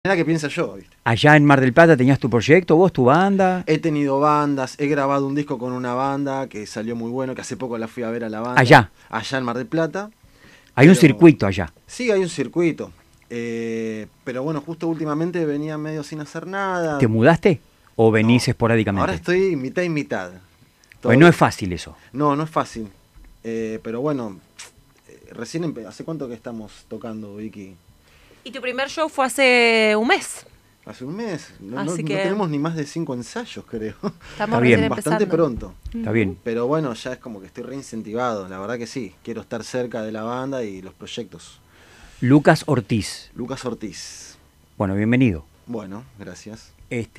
manera que piensa yo, ¿viste? Allá en Mar del Plata tenías tu proyecto, vos, tu banda. He tenido bandas, he grabado un disco con una banda que salió muy bueno, que hace poco la fui a ver a la banda. Allá. Allá en Mar del Plata. Hay un circuito allá. Sí, hay un circuito. Pero bueno, justo últimamente venía medio sin hacer nada. ¿Te mudaste o venís esporádicamente? Ahora estoy mitad y mitad. Pues no es fácil eso. No, no es fácil. Pero bueno, recién ¿hace cuánto que estamos tocando, Vicky? Y tu primer show fue hace un mes. Hace un mes. No Así que tenemos ni más de 5 ensayos, creo. Estamos bien. recién Bastante empezando. pronto. Está bien. Pero bueno, ya es como que estoy reincentivado. La verdad que sí. Quiero estar cerca de la banda y los proyectos. Lucas Ortiz. Lucas Ortiz. Bueno, bienvenido. Bueno, gracias.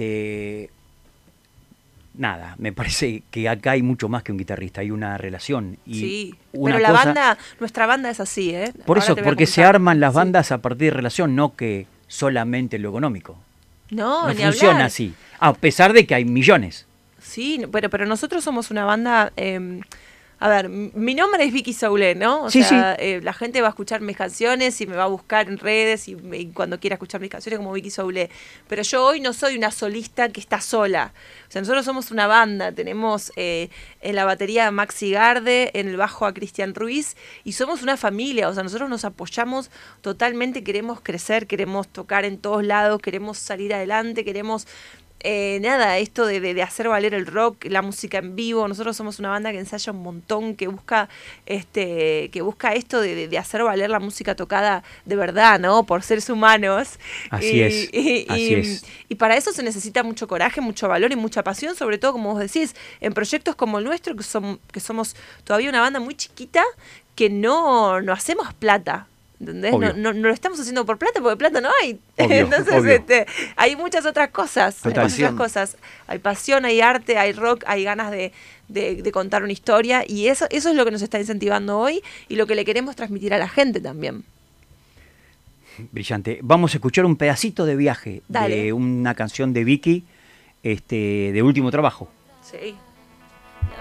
Nada, me parece que acá hay mucho más que un guitarrista, hay una relación. Y Sí, una pero cosa, nuestra banda es así, ¿eh? por Ahora eso, te voy a porque se contar. arman las Sí. bandas a partir de relación, no que solamente lo económico. No, No ni funciona hablar. así, a pesar de que hay millones. Sí, pero nosotros somos una banda. A ver, mi nombre es Vicky Soule, ¿no? O Sí, sea, la gente va a escuchar mis canciones y me va a buscar en redes y cuando quiera escuchar mis canciones como Vicky Soule. Pero yo hoy no soy una solista que está sola. O sea, nosotros somos una banda. Tenemos en la batería a Maxi Garde, en el bajo a Cristian Ruiz y somos una familia. O sea, nosotros nos apoyamos totalmente, queremos crecer, queremos tocar en todos lados, queremos salir adelante, queremos... nada, esto de hacer valer el rock, la música en vivo. Nosotros somos una banda que ensaya un montón, que busca esto de hacer valer la música tocada de verdad, ¿no? Por seres humanos. Así es. Y para eso se necesita mucho coraje, mucho valor y mucha pasión, sobre todo, como vos decís, en proyectos como el nuestro, que somos todavía una banda muy chiquita, que no hacemos plata. ¿Entendés? No lo estamos haciendo por plata, porque plata no hay. Obvio, Entonces, obvio. Hay muchas otras cosas. Total. Hay pasión, hay arte, hay rock, hay ganas de contar una historia. Y eso es lo que nos está incentivando hoy y lo que le queremos transmitir a la gente también. Brillante. Vamos a escuchar un pedacito de Viaje, Dale. de una canción de Vicky, de Último Trabajo. Sí.